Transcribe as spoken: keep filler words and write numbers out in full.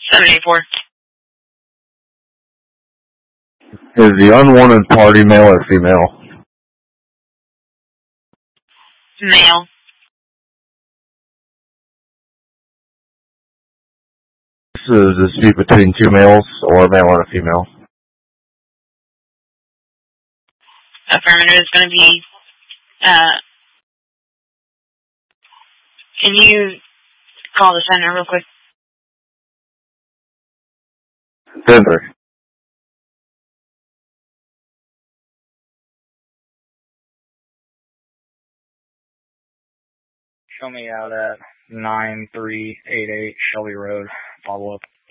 seven eight four. Is the unwanted party male or female? Male. This is a dispute between two males or a male and a female? Affirmative is going to be, uh, can you call the center real quick? Denver. Show me out at nine three eight eight Shelby Road. Follow up.